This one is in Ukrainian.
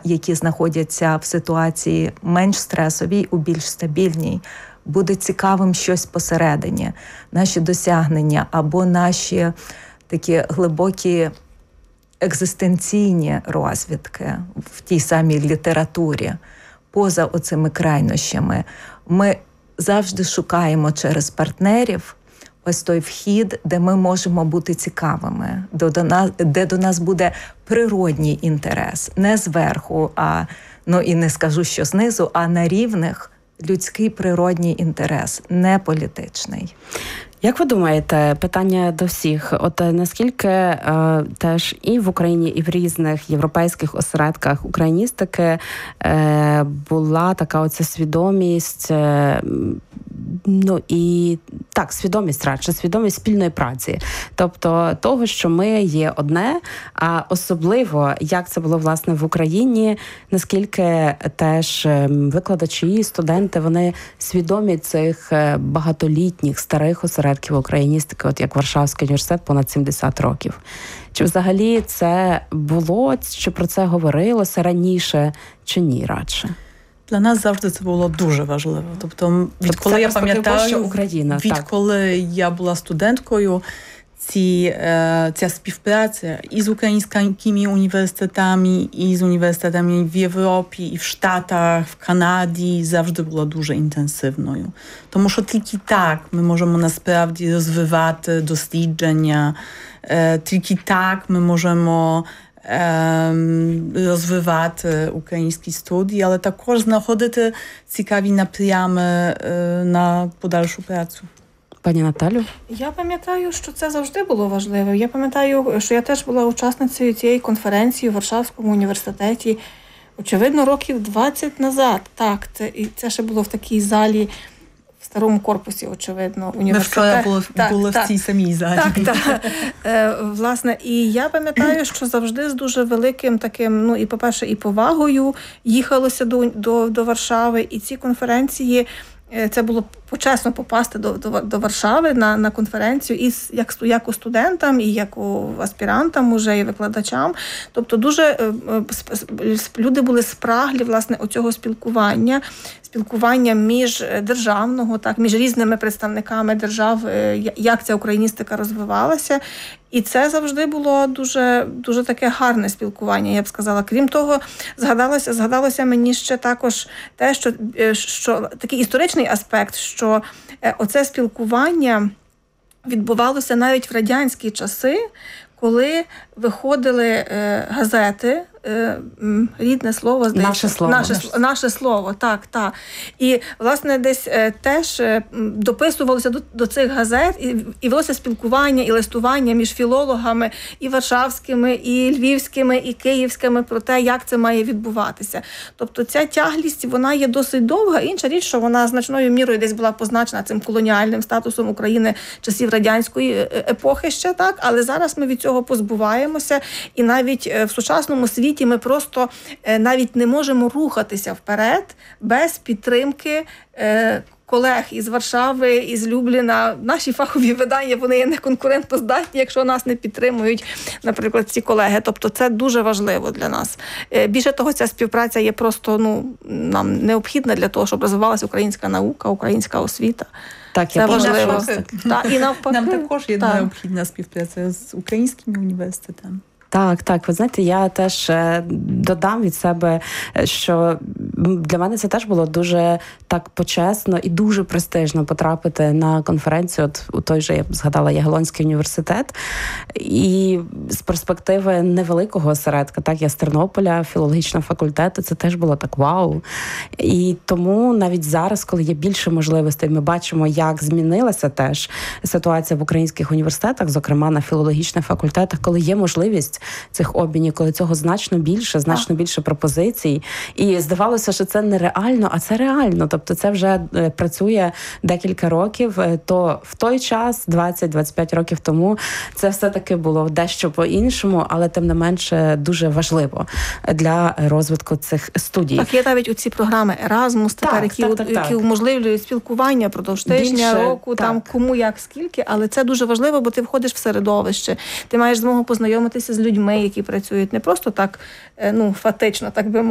які знаходяться в ситуації менш стресовій, у більш стабільній, буде цікавим щось посередині. Наші досягнення або наші такі глибокі екзистенційні розвідки в тій самій літературі, поза оцими крайнощами. Ми завжди шукаємо через партнерів ось той вхід, де ми можемо бути цікавими, де до нас буде природній інтерес. Не зверху, і не скажу, що знизу, а на рівних людський природній інтерес, не політичний. Як ви думаєте, питання до всіх, наскільки теж і в Україні, і в різних європейських осередках україністики була така оця свідомість, свідомість спільної праці. Тобто того, що ми є одне, а особливо, як це було, власне, в Україні, наскільки теж викладачі, студенти, вони свідомі цих багатолітніх, старих осередків україністики, як Варшавський університет, понад 70 років. Чи взагалі це було, чи про це говорилося раніше, чи ні радше? Для нас завжди це було дуже важливо. Тобто, відколи я пам'ятаю, Україна, відколи я була студенткою, ця співпраця і з українськими університетами, і з університетами в Європі, і в Штатах, в Канаді завжди була дуже інтенсивною. Тому що тільки так ми можемо насправді розвивати дослідження, тільки так ми можемо розвивати українські студії, але також знаходити цікаві напрями на подальшу працю. Пані Наталю? Я пам'ятаю, що це завжди було важливо. Я пам'ятаю, що я теж була учасницею цієї конференції в Варшавському університеті, очевидно, років 20 назад. Так, це ще було в такій залі, в старому корпусі, очевидно, університету. Ми вчора були в цій самій залі. Так. Власне, і я пам'ятаю, що завжди з дуже великим таким, і, по-перше, і повагою їхалося до Варшави. І ці конференції, це було почесно попасти до Варшави на конференцію і як у студентам, і як у аспірантам уже, і викладачам. Тобто дуже люди були спраглі, власне, оцього спілкування міждержавного, між різними представниками держав, як ця україністика розвивалася. І це завжди було дуже, дуже таке гарне спілкування, я б сказала. Крім того, згадалося мені ще також те, що такий історичний аспект, що оце спілкування відбувалося навіть в радянські часи, коли виходили газети, рідне слово, здається. Наше слово, так. І, власне, десь теж дописувалося до цих газет і велося спілкування і листування між філологами і варшавськими, і львівськими, і київськими про те, як це має відбуватися. Тобто ця тяглість, вона є досить довга. Інша річ, що вона значною мірою десь була позначена цим колоніальним статусом України часів радянської епохи ще, так, але зараз ми від цього позбуваємося, і навіть в сучасному світі ми просто навіть не можемо рухатися вперед без підтримки колег із Варшави, із Любліна. Наші фахові видання, вони є неконкурентоздатні, якщо нас не підтримують, наприклад, ці колеги. Тобто це дуже важливо для нас. Більше того, ця співпраця є просто нам необхідна для того, щоб розвивалася українська наука, українська освіта. Так, це важливо. І навпаки. Нам також є необхідна співпраця з українськими університетами. Так, ви знаєте, я теж додам від себе, що для мене це теж було дуже так почесно і дуже престижно потрапити на конференцію, у той же, я б згадала, Ягелонський університет. І з перспективи невеликого осередка, так, я з Тернополя, філологічного факультету, це теж було так вау. І тому навіть зараз, коли є більше можливостей, ми бачимо, як змінилася теж ситуація в українських університетах, зокрема на філологічних факультетах, коли є можливість цих обмінів, коли цього значно більше пропозицій. І здавалося, що це нереально, а це реально. Тобто це вже працює декілька років. То в той час, 20-25 років тому, це все-таки було дещо по-іншому, але тим не менше дуже важливо для розвитку цих студій. Так, є навіть у ці програми Erasmus тепер, які уможливлюють спілкування продовж тижня, року, там кому як скільки, але це дуже важливо, бо ти входиш в середовище, ти маєш змогу познайомитися з людьми, які працюють не просто так, фатично, так би мовити,